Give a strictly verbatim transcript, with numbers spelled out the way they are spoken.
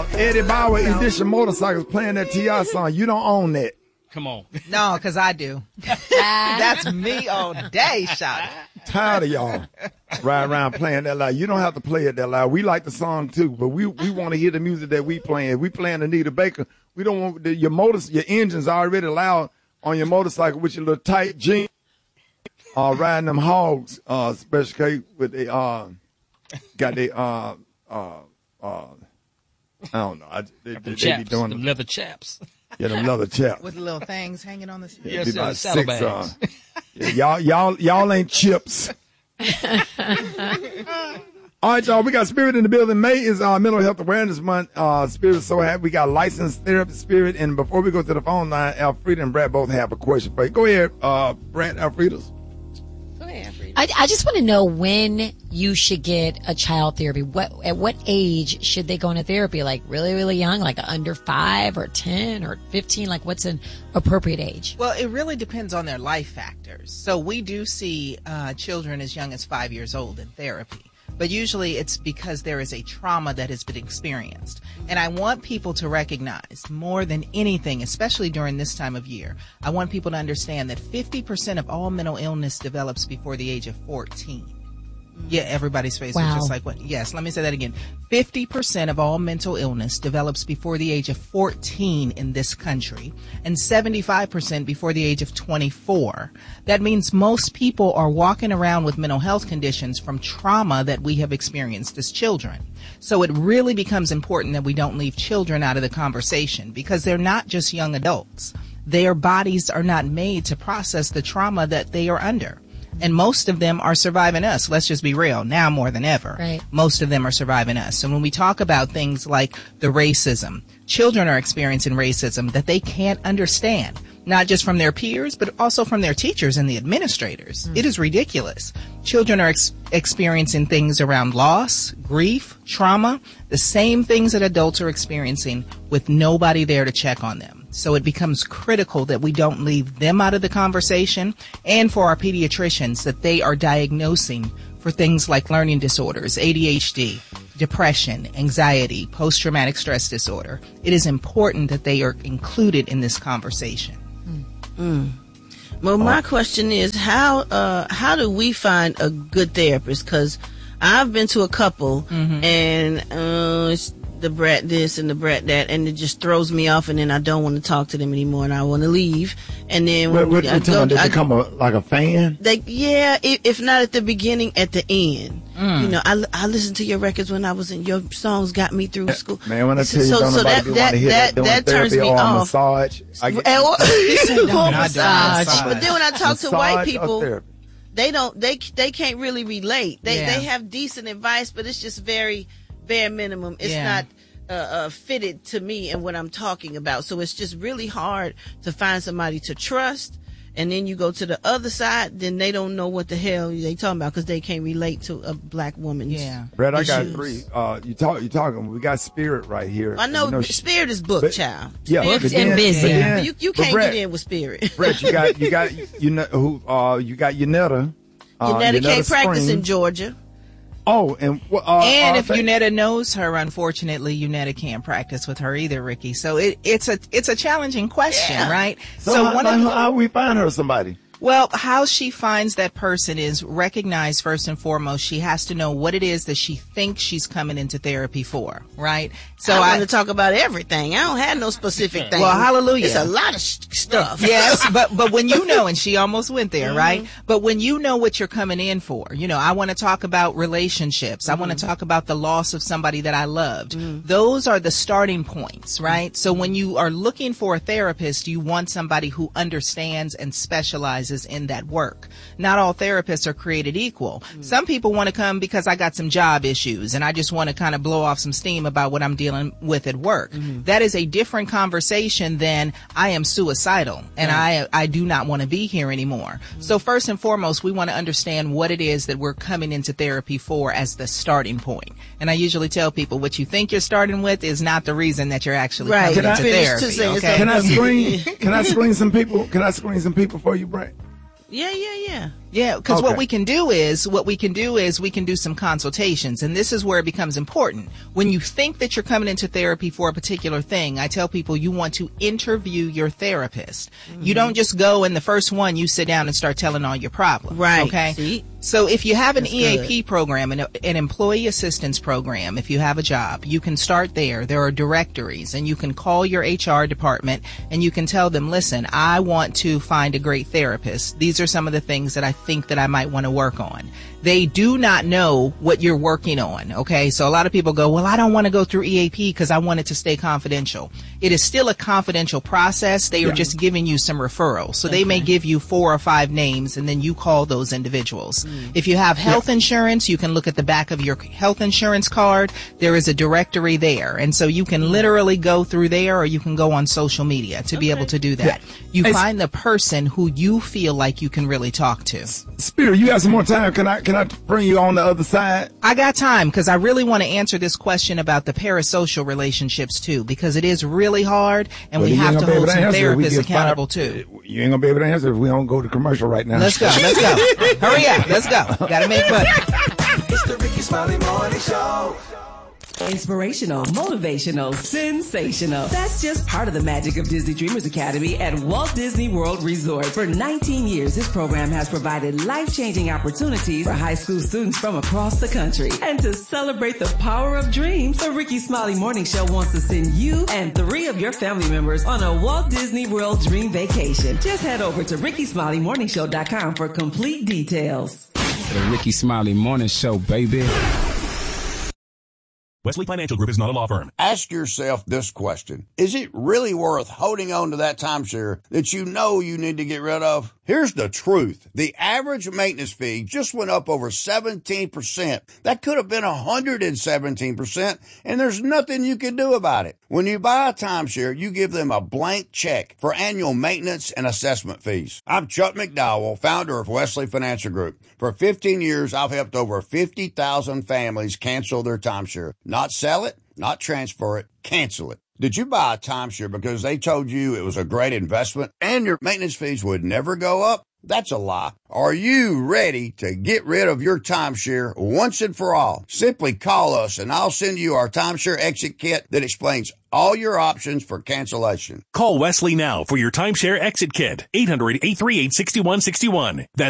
Uh, Eddie Bauer, Edition Motorcycles playing that T I song. You don't own that. Come on. No, because I do. That's me all day, shot. Tired of y'all riding around playing that loud. You don't have to play it that loud. We like the song too, but we we want to hear the music that we playing. If we playing Anita Baker, we don't want the, your motors, your engine's already loud on your motorcycle with your little tight jeans. Uh, riding them hogs, uh, special K with the uh, got the uh, uh, uh, I don't know. I, they, they, chaps, they be doing them leather chaps. Yeah, them leather chaps. With the little things hanging on the side. Yeah, yes, sir, saddlebags. Uh, yeah, y'all, y'all, y'all ain't chips. All right, y'all. We got Spirit in the building. May is our uh, Mental Health Awareness Month. Uh, Spirit is so happy. We got licensed therapist Spirit. And before we go to the phone line, Alfreda and Brad both have a question for you. Go ahead, uh, Brad, Alfreda's. I, I just want to know when you should get a child therapy. What at what age should they go into therapy? Like really, really young, like under five or ten or fifteen? Like what's an appropriate age? Well, it really depends on their life factors. So we do see uh, children as young as five years old in therapy. But usually it's because there is a trauma that has been experienced. And I want people to recognize more than anything, especially during this time of year, I want people to understand that fifty percent of all mental illness develops before the age of fourteen. Yeah, everybody's face wow. was just like, what? Yes, let me say that again. fifty percent of all mental illness develops before the age of fourteen in this country, and seventy-five percent before the age of twenty-four. That means most people are walking around with mental health conditions from trauma that we have experienced as children. So it really becomes important that we don't leave children out of the conversation, because they're not just young adults. Their bodies are not made to process the trauma that they are under. And most of them are surviving us. Let's just be real. Now more than ever, right. Most of them are surviving us. So when we talk about things like the racism, children are experiencing racism that they can't understand, not just from their peers, but also from their teachers and the administrators. Mm. It is ridiculous. Children are ex- experiencing things around loss, grief, trauma, the same things that adults are experiencing with nobody there to check on them. So it becomes critical that we don't leave them out of the conversation, and for our pediatricians that they are diagnosing for things like learning disorders, A D H D, depression, anxiety, post-traumatic stress disorder. It is important that they are included in this conversation. Mm. Well, my question is, how uh, how do we find a good therapist? Because I've been to a couple, mm-hmm. and uh, it's the brat this and the brat that, and it just throws me off, and then I don't want to talk to them anymore, and I want to leave. And then when what, what, I go, they I, become a, like a fan? They yeah, if, if not at the beginning, at the end. Mm. You know, I, I listened to your records when I was in. Your songs got me through school. Man, when I tell you, so, don't so nobody that, want that, to hear that, that, that doing turns me or off. Massage. I get, or, or massage. massage. But then when I talk massage to white people, therapy. they don't. They they can't really relate. They yeah. they have decent advice, but it's just very bare minimum. It's yeah. not. Uh, uh, fitted to me and what I'm talking about. So it's just really hard to find somebody to trust. And then you go to the other side, then they don't know what the hell they talking about because they can't relate to a black woman's yeah. Brett, I issues. got three. Uh, you talk, you talking. We got Spirit right here. I know, you know Spirit is booked, but, child. Yeah, Spirit but and then, busy. but then, you you but can't Brett, get in with Spirit. Brett, you got you got you know who? Uh, you got Yanetta. Uh, Yanetta can't practice Spring. in Georgia. Oh, and uh, and uh, if Unetta knows her, unfortunately, Unetta can't practice with her either, Ricky. So it, it's a it's a challenging question, yeah. right? So, so how, one how, of, how we find her somebody? Well, how she finds that person is recognized first and foremost. She has to know what it is that she thinks she's coming into therapy for, right? So I, I want to talk about everything. I don't have no specific thing. Well, hallelujah. It's a lot of sh- stuff. Yes, but but when you know, and she almost went there, mm-hmm. right? But when you know what you're coming in for, you know, I want to talk about relationships. Mm-hmm. I want to talk about the loss of somebody that I loved. Mm-hmm. Those are the starting points, right? So when you are looking for a therapist, you want somebody who understands and specializes in that work. Not all therapists are created equal. Mm-hmm. Some people want to come because I got some job issues and I just want to kind of blow off some steam about what I'm dealing with at work. Mm-hmm. That is a different conversation than I am suicidal and right. I I do not want to be here anymore. Mm-hmm. So first and foremost, we want to understand what it is that we're coming into therapy for as the starting point. And I usually tell people what you think you're starting with is not the reason that you're actually right. coming Can into I, therapy. to Okay? Can I screen? Can I screen some people? Can I screen some people for you, Brett? Yeah, yeah, yeah. Yeah, because Okay. what we can do is, what we can do is we can do some consultations. And this is where it becomes important. When you think that you're coming into therapy for a particular thing, I tell people you want to interview your therapist. Mm-hmm. You don't just go and the first one you sit down and start telling all your problems. Right. Okay. See? So if you have an That's E A P good. program, an, an employee assistance program, if you have a job, you can start there. There are directories and you can call your H R department and you can tell them, listen, I want to find a great therapist. These are some of the things that I think that I might want to work on. They do not know what you're working on. Okay. So a lot of people go, well, I don't want to go through E A P because I want it to stay confidential. It is still a confidential process. They Yeah. are just giving you some referrals. So they may give you four or five names and then you call those individuals. If you have health insurance, you can look at the back of your health insurance card. There is a directory there. And so you can literally go through there or you can go on social media to be able to do that. You Hey, find the person who you feel like you can really talk to. Spirit, you have some more time. Can I can I bring you on the other side? I got time because I really want to answer this question about the parasocial relationships too, because it is really hard and Well, we you have ain't to gonna be hold able to some answer if we therapists give accountable five- too. You ain't gonna be able to answer if we don't go to commercial right now. Let's go. Let's go. Hurry up. Let's go. Got to make money. It's the Ricky Smiley Morning Show. Inspirational, motivational, sensational. That's just part of the magic of Disney Dreamers Academy at Walt Disney World Resort. For nineteen years, this program has provided life-changing opportunities for high school students from across the country. And to celebrate the power of dreams, the Ricky Smiley Morning Show wants to send you and three of your family members on a Walt Disney World Dream Vacation. Just head over to ricky smiley morning show dot com for complete details. The Ricky Smiley Morning Show, baby. Wesley Financial Group is not a law firm. Ask yourself this question. Is it really worth holding on to that timeshare that you know you need to get rid of? Here's the truth. The average maintenance fee just went up over seventeen percent. That could have been one hundred seventeen percent, and there's nothing you can do about it. When you buy a timeshare, you give them a blank check for annual maintenance and assessment fees. I'm Chuck McDowell, founder of Wesley Financial Group. For fifteen years, I've helped over fifty thousand families cancel their timeshare. Not sell it, not transfer it, cancel it. Did you buy a timeshare because they told you it was a great investment and your maintenance fees would never go up? That's a lie. Are you ready to get rid of your timeshare once and for all? Simply call us and I'll send you our timeshare exit kit that explains all your options for cancellation. Call Wesley now for your timeshare exit kit. eight hundred, eight three eight, six one six one. That's